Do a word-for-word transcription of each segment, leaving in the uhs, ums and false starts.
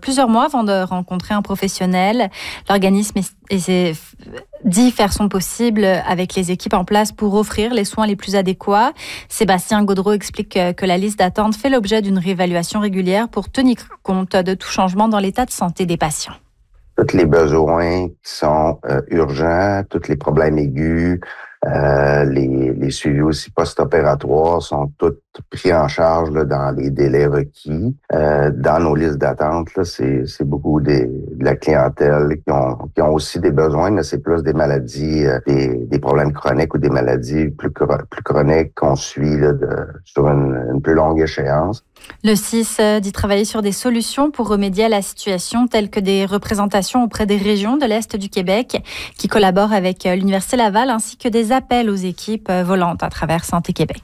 plusieurs mois avant de rencontrer un professionnel. L'organisme essaie dit faire son possible avec les équipes en place pour offrir les soins les plus adéquats. Sébastien Gaudreau explique que la liste d'attente fait l'objet d'une réévaluation régulière pour tenir compte de tout changement dans l'état de santé des patients. Tous les besoins qui sont euh, urgents, tous les problèmes aigus, euh, les, les suivis aussi post-opératoires sont tous pris en charge là, dans les délais requis. Euh, dans nos listes d'attente, là, c'est, c'est beaucoup des, de la clientèle qui ont, qui ont aussi des besoins, mais c'est plus des maladies, euh, des, des problèmes chroniques ou des maladies plus, plus chroniques qu'on suit là, de, sur une, une plus longue échéance. Le C I S dit travailler sur des solutions pour remédier à la situation, telles que des représentations auprès des régions de l'Est du Québec qui collaborent avec l'Université Laval, ainsi que des appels aux équipes volantes à travers Santé Québec.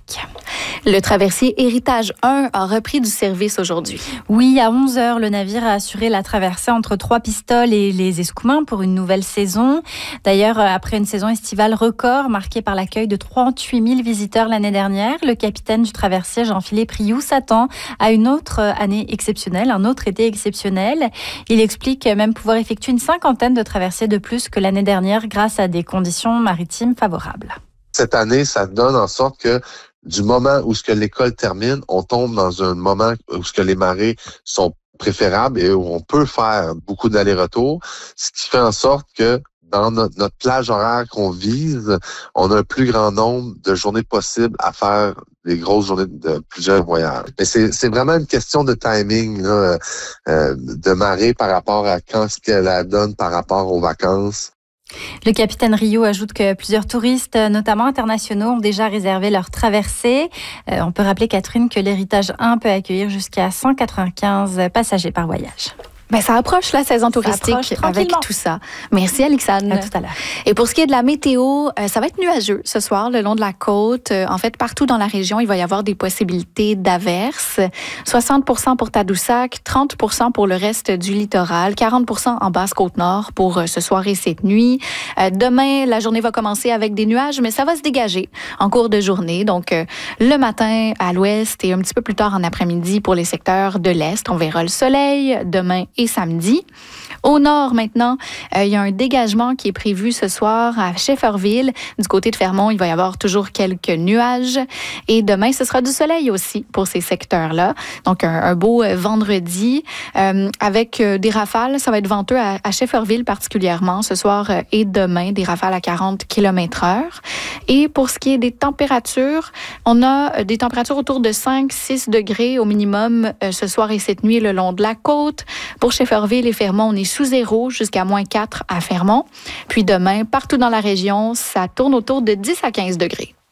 Le traversier Héritage un a repris du service aujourd'hui. Oui, à onze heures, le navire a assuré la traversée entre Trois-Pistoles et les Escoumins pour une nouvelle saison. D'ailleurs, après une saison estivale record marquée par l'accueil de trente-huit mille visiteurs l'année dernière, le capitaine du traversier Jean-Philippe Rioux s'attend à une autre année exceptionnelle, un autre été exceptionnel. Il explique même pouvoir effectuer une cinquantaine de traversées de plus que l'année dernière grâce à des conditions maritimes favorables. Cette année, ça donne en sorte que du moment où ce que l'école termine, on tombe dans un moment où ce que les marées sont préférables et où on peut faire beaucoup d'allers-retours, ce qui fait en sorte que dans notre, notre plage horaire qu'on vise, on a un plus grand nombre de journées possibles à faire des grosses journées de plusieurs voyages. Mais c'est, c'est vraiment une question de timing, là, euh, de marée par rapport à quand ce qu'elle la donne par rapport aux vacances. Le capitaine Rioux ajoute que plusieurs touristes, notamment internationaux, ont déjà réservé leur traversée. Euh, on peut rappeler, Catherine, que l'Héritage un peut accueillir jusqu'à cent quatre-vingt-quinze passagers par voyage. Ben, ça approche la saison touristique avec tout ça. Merci, Alexandre. À tout à l'heure. Et pour ce qui est de la météo, euh, ça va être nuageux ce soir le long de la côte. Euh, en fait, partout dans la région, il va y avoir des possibilités d'averses. soixante pour cent pour Tadoussac, trente pour cent pour le reste du littoral, quarante pour cent en Basse-Côte-Nord pour euh, ce soir et cette nuit. Euh, demain, la journée va commencer avec des nuages, mais ça va se dégager en cours de journée. Donc, euh, le matin à l'ouest et un petit peu plus tard en après-midi pour les secteurs de l'est, on verra le soleil demain et samedi. Au nord, maintenant, euh, il y a un dégagement qui est prévu ce soir à Shefferville. Du côté de Fermont, il va y avoir toujours quelques nuages. Et demain, ce sera du soleil aussi pour ces secteurs-là. Donc, un, un beau vendredi euh, avec euh, des rafales. Ça va être venteux à, à Shefferville particulièrement ce soir euh, et demain, des rafales à quarante kilomètres heure. Et pour ce qui est des températures, on a des températures autour de cinq à six degrés au minimum euh, ce soir et cette nuit le long de la côte. Pour Shefferville et Fermont, on est sous zéro jusqu'à moins quatre à Fermont. Puis demain, partout dans la région, ça tourne autour de dix à quinze degrés.